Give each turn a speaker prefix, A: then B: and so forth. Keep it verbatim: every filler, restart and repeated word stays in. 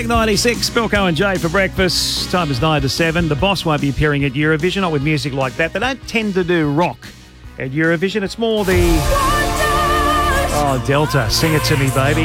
A: Click ninety-six, Bilko and Jay for breakfast. Time is nine to seven. The Boss won't be appearing at Eurovision, not with music like that. They don't tend to do rock at Eurovision. It's more the... Oh, Delta, sing it to me, baby.